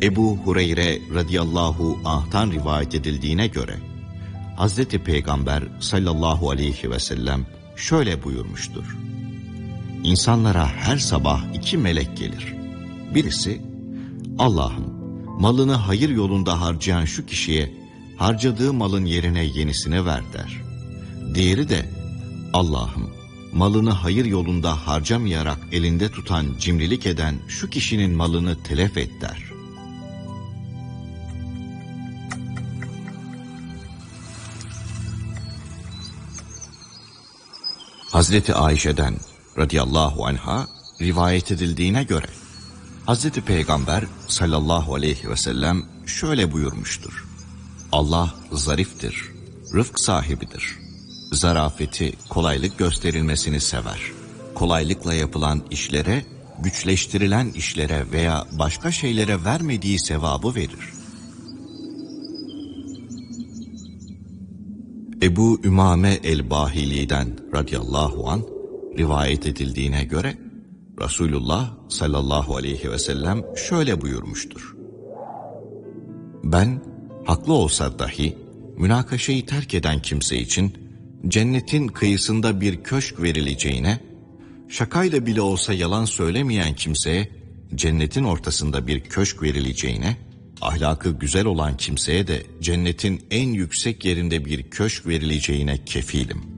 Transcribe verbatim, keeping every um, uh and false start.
Ebu Hureyre radıyallahu anh'tan rivayet edildiğine göre Hazreti Peygamber sallallahu aleyhi ve sellem şöyle buyurmuştur: İnsanlara her sabah iki melek gelir. Birisi, Allah'ım malını hayır yolunda harcayan şu kişiye harcadığı malın yerine yenisini ver der. Diğeri de, Allah'ım malını hayır yolunda harcamayarak elinde tutan, cimrilik eden şu kişinin malını telef et der. Hazreti Ayşe'den radıyallahu anha rivayet edildiğine göre Hazreti Peygamber sallallahu aleyhi ve sellem şöyle buyurmuştur: Allah zariftir, rıfk sahibidir. Zarafeti, kolaylık gösterilmesini sever. Kolaylıkla yapılan işlere, güçleştirilen işlere veya başka şeylere vermediği sevabı verir. Ebu Ümame el-Bahili'den radıyallahu anh rivayet edildiğine göre Resulullah sallallahu aleyhi ve sellem şöyle buyurmuştur: Ben haklı olsa dahi münakaşayı terk eden kimse için cennetin kıyısında bir köşk verileceğine, şakayla bile olsa yalan söylemeyen kimseye cennetin ortasında bir köşk verileceğine, ahlakı güzel olan kimseye de cennetin en yüksek yerinde bir köşk verileceğine kefilim.